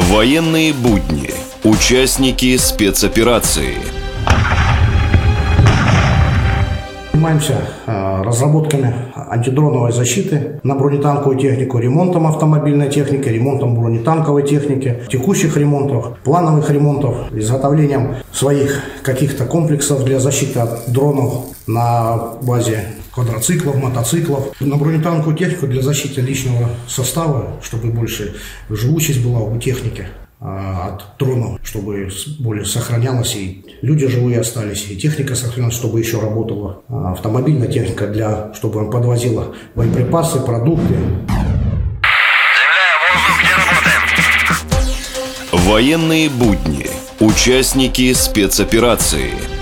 Военные будни. Участники спецоперации. Занимаемся разработками антидроновой защиты на бронетанковую технику, ремонтом автомобильной техники, ремонтом бронетанковой техники, текущих ремонтов, плановых ремонтов, изготовлением своих каких-то комплексов для защиты от дронов на базе квадроциклов, мотоциклов, на бронетанковую технику для защиты личного состава, чтобы больше живучесть была у техники от дронов, чтобы более сохранялась, и люди живые остались, и техника сохранялась, чтобы еще работала. Автомобильная техника, чтобы он подвозила боеприпасы, продукты. Земля, воздух, где работаем? Военные будни. Участники спецоперации.